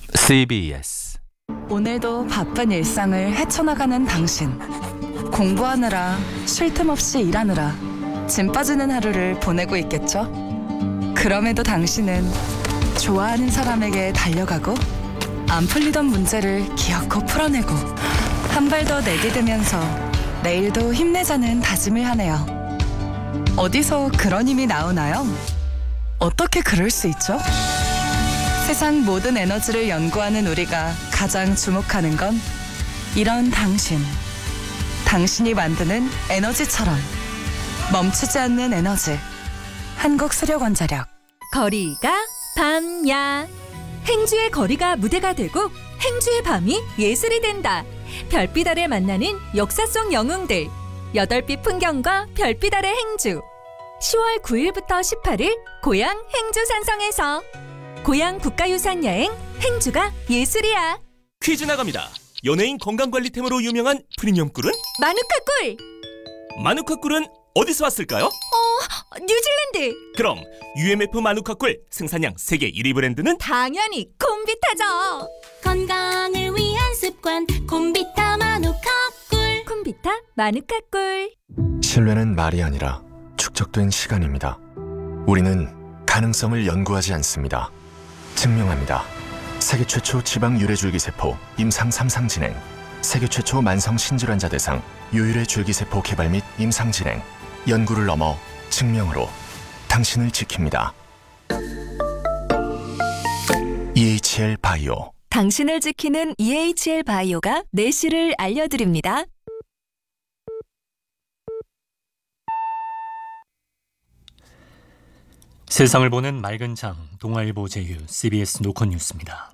CBS 오늘도 바쁜 일상을 헤쳐나가는 당신. 공부하느라, 쉴 틈 없이 일하느라 짐 빠지는 하루를 보내고 있겠죠? 그럼에도 당신은 좋아하는 사람에게 달려가고 안 풀리던 문제를 기어코 풀어내고 한 발 더 내디디면서 내일도 힘내자는 다짐을 하네요. 어디서 그런 힘이 나오나요? 어떻게 그럴 수 있죠? 세상 모든 에너지를 연구하는 우리가 가장 주목하는 건 이런 당신. 당신이 만드는 에너지처럼 멈추지 않는 에너지. 한국수력원자력. 거리가 밤야. 행주의 거리가 무대가 되고 행주의 밤이 예술이 된다. 별빛 아래 만나는 역사 속 영웅들. 8빛 풍경과 별빛 아래 행주. 10월 9일부터 18일 고향 행주 산성에서 고향 국가유산 여행 행주가 예술이야. 퀴즈 나갑니다. 연예인 건강관리템으로 유명한 프리미엄 꿀은? 마누카 꿀. 마누카 꿀은 어디서 왔을까요? 뉴질랜드. 그럼 UMF 마누카 꿀 생산량 세계 1위 브랜드는? 당연히 콤비타죠. 건강을 위한 습관 콤비타 마누카 꿀. 콤비타 마누카 꿀. 신뢰는 말이 아니라 축적된 시간입니다. 우리는 가능성을 연구하지 않습니다. 증명합니다. 세계 최초 지방 유래줄기세포 임상 3상 진행, 세계 최초 만성 신질환자 대상 유일의 줄기세포 개발 및 임상 진행, 연구를 넘어 증명으로 당신을 지킵니다. EHL 바이오. 당신을 지키는 EHL 바이오가 내실을 알려드립니다. 세상을 보는 맑은 장, 동아일보 제휴, CBS 노컷 뉴스입니다.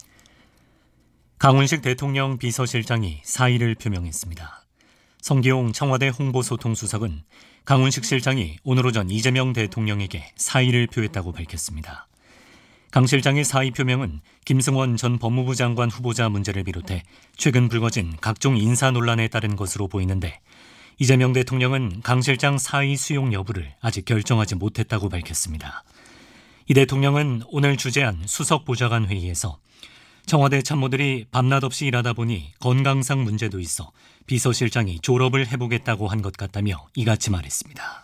강훈식 대통령 비서실장이 사의를 표명했습니다. 성기용 청와대 홍보소통수석은 강훈식 실장이 오늘 오전 이재명 대통령에게 사의를 표했다고 밝혔습니다. 강 실장의 사의 표명은 김승원 전 법무부 장관 후보자 문제를 비롯해 최근 불거진 각종 인사 논란에 따른 것으로 보이는데 이재명 대통령은 강 실장 사의 수용 여부를 아직 결정하지 못했다고 밝혔습니다. 이 대통령은 오늘 주재한 수석보좌관 회의에서 청와대 참모들이 밤낮 없이 일하다 보니 건강상 문제도 있어 비서실장이 졸업을 해보겠다고 한 것 같다며 이같이 말했습니다.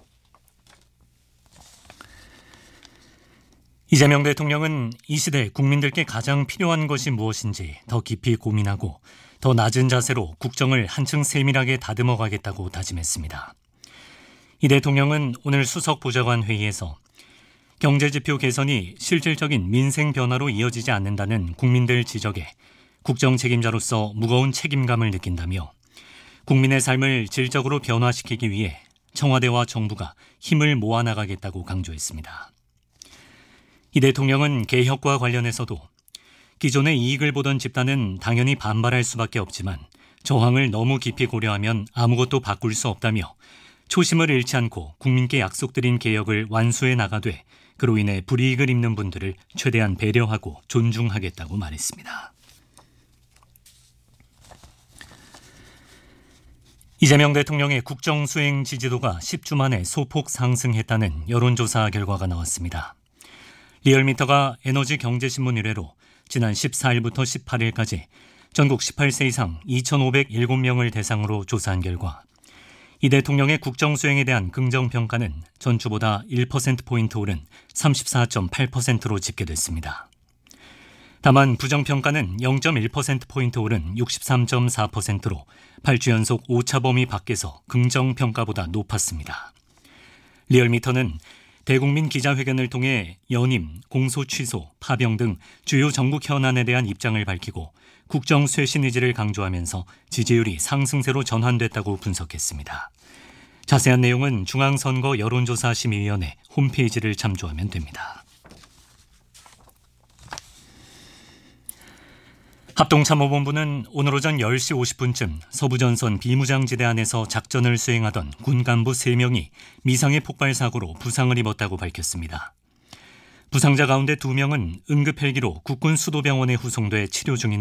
이재명 대통령은 이 시대 국민들께 가장 필요한 것이 무엇인지 더 깊이 고민하고 더 낮은 자세로 국정을 한층 세밀하게 다듬어 가겠다고 다짐했습니다. 이 대통령은 오늘 수석보좌관 회의에서 경제지표 개선이 실질적인 민생 변화로 이어지지 않는다는 국민들 지적에 국정 책임자로서 무거운 책임감을 느낀다며 국민의 삶을 질적으로 변화시키기 위해 청와대와 정부가 힘을 모아나가겠다고 강조했습니다. 이 대통령은 개혁과 관련해서도 기존의 이익을 보던 집단은 당연히 반발할 수밖에 없지만 저항을 너무 깊이 고려하면 아무것도 바꿀 수 없다며 초심을 잃지 않고 국민께 약속드린 개혁을 완수해 나가되 그로 인해 불이익을 입는 분들을 최대한 배려하고 존중하겠다고 말했습니다. 이재명 대통령의 국정 수행 지지도가 10주 만에 소폭 상승했다는 여론조사 결과가 나왔습니다. 리얼미터가 에너지경제신문 의뢰로 지난 14일부터 18일까지 전국 18세 이상 2,507명을 대상으로 조사한 결과 이 대통령의 국정 수행에 대한 긍정평가는 전주보다 1%포인트 오른 34.8%로 집계됐습니다. 다만 부정평가는 0.1%포인트 오른 63.4%로 8주 연속 오차 범위 밖에서 긍정평가보다 높았습니다. 리얼미터는 대국민 기자회견을 통해 연임, 공소 취소, 파병 등 주요 정국 현안에 대한 입장을 밝히고 국정 쇄신 의지를 강조하면서 지지율이 상승세로 전환됐다고 분석했습니다. 자세한 내용은 중앙선거 여론조사심의위원회 홈페이지를 참조하면 됩니다. 합동참모본부는 오늘 오전 10시 50분쯤 서부전선 비무장지대 안에서 작전을 수행하던 군 간부 3명이 미상의 폭발 사고로 부상을 입었다고 밝혔습니다. 부상자 가운데 2명은 응급 헬기로 국군 수도병원에 후송돼 치료 중인